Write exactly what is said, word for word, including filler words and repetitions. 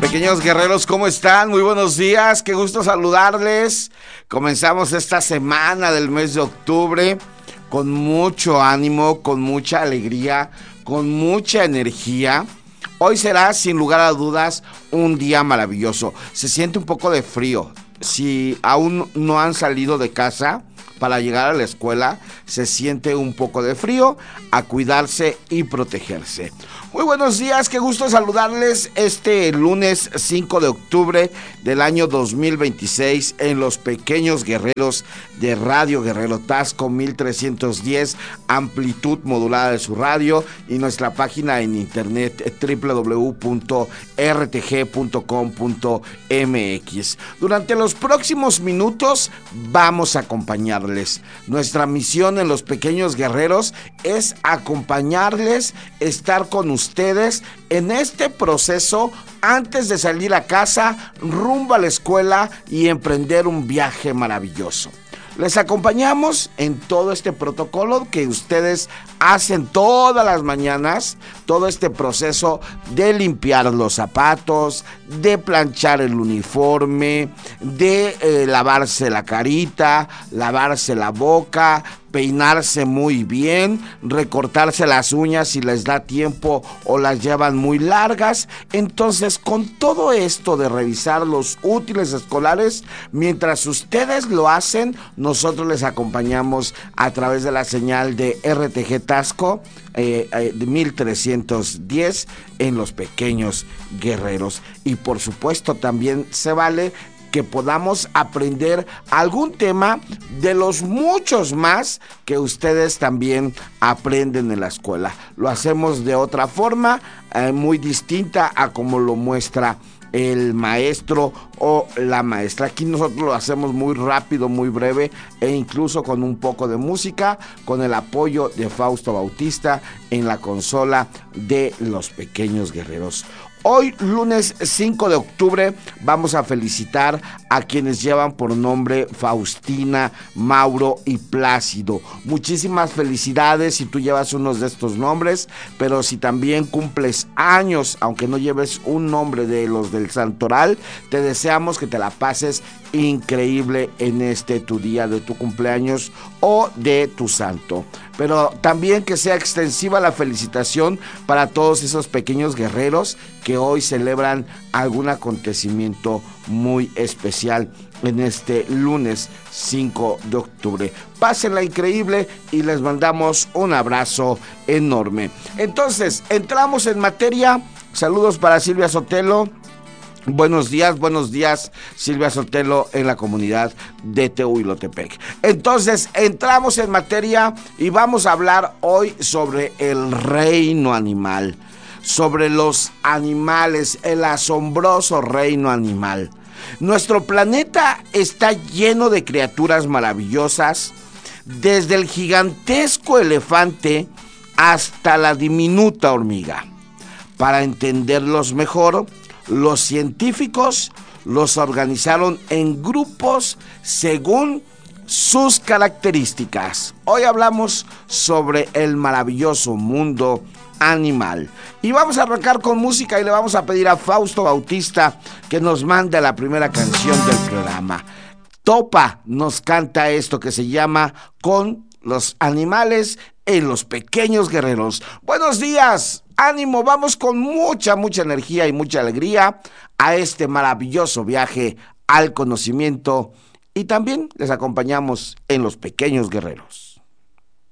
Pequeños guerreros, ¿cómo están? Muy buenos días, qué gusto saludarles. Comenzamos esta semana del mes de octubre con mucho ánimo, con mucha alegría, con mucha energía. Hoy será, sin lugar a dudas, un día maravilloso. Se siente un poco de frío. Si aún no han salido de casa para llegar a la escuela, se siente un poco de frío, a cuidarse y protegerse. Muy buenos días, qué gusto saludarles este lunes cinco de octubre del año dos mil veintiséis en Los Pequeños Guerreros de Radio Guerrero Taxco mil trescientos diez, amplitud modulada de su radio, y nuestra página en internet doble u doble u doble u punto r t g punto com punto m x. Durante los próximos minutos vamos a acompañarles. Nuestra misión en Los Pequeños Guerreros es acompañarles, estar con ustedes en este proceso antes de salir a casa, rumbo a la escuela y emprender un viaje maravilloso. Les acompañamos en todo este protocolo que ustedes hacen todas las mañanas, todo este proceso de limpiar los zapatos, de planchar el uniforme, de eh, lavarse la carita, lavarse la boca, peinarse muy bien, recortarse las uñas si les da tiempo o las llevan muy largas. Entonces, con todo esto de revisar los útiles escolares, mientras ustedes lo hacen, nosotros les acompañamos a través de la señal de R T G Taxco eh, eh, de mil trescientos diez en Los Pequeños Guerreros. Y por supuesto también se vale que podamos aprender algún tema de los muchos más que ustedes también aprenden en la escuela. Lo hacemos de otra forma, eh, muy distinta a como lo muestra el maestro o la maestra. Aquí nosotros lo hacemos muy rápido, muy breve, e incluso con un poco de música, con el apoyo de Fausto Bautista en la consola de Los Pequeños Guerreros. Hoy, lunes cinco de octubre, vamos a felicitar a quienes llevan por nombre Faustina, Mauro y Plácido. Muchísimas felicidades si tú llevas unos de estos nombres, pero si también cumples años, aunque no lleves un nombre de los del santoral, te deseamos que te la pases increíble en este tu día de tu cumpleaños o de tu santo. Pero también que sea extensiva la felicitación para todos esos pequeños guerreros que hoy celebran algún acontecimiento muy especial en este lunes cinco de octubre. Pásenla increíble y les mandamos un abrazo enorme. Entonces, entramos en materia. Saludos para Silvia Sotelo. Buenos días, buenos días, Silvia Sotelo en la comunidad de Tehuilotepec. Entonces, entramos en materia y vamos a hablar hoy sobre el reino animal, sobre los animales, el asombroso reino animal. Nuestro planeta está lleno de criaturas maravillosas, desde el gigantesco elefante hasta la diminuta hormiga. Para entenderlos mejor, los científicos los organizaron en grupos según sus características. Hoy hablamos sobre el maravilloso mundo animal. Y vamos a arrancar con música y le vamos a pedir a Fausto Bautista que nos mande la primera canción del programa. Topa nos canta esto que se llama Con los animales en Los Pequeños Guerreros. Buenos días, ánimo, vamos con mucha, mucha energía y mucha alegría a este maravilloso viaje al conocimiento, y también les acompañamos en Los Pequeños Guerreros.